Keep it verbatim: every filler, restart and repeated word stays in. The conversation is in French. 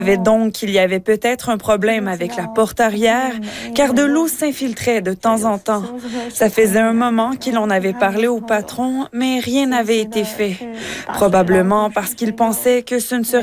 savait donc qu'il y avait peut-être un problème avec la porte arrière, car de l'eau s'infiltrait de temps en temps. Ça faisait un moment qu'il en avait parlé au patron, mais rien n'avait été fait. Probablement parce qu'il pensait que ce ne serait